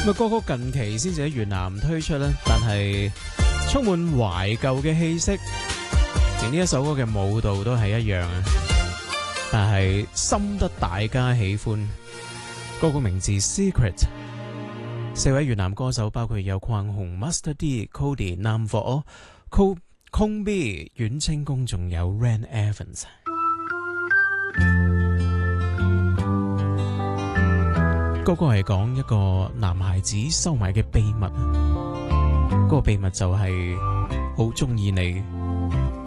咁歌曲近期先至喺越南推出啦，但係充滿懷舊嘅氣息，連呢一首歌嘅舞蹈都係一樣啊！但係深得大家喜歡。歌曲名字 Secret， 四位越南歌手包括有鄺雄、Master D、Cody、Nam Pho、Kong B、阮清宮，仲有 Ran Evans。嗰個係講一個男孩子收埋嘅秘密，嗰個秘密就係好鍾意你。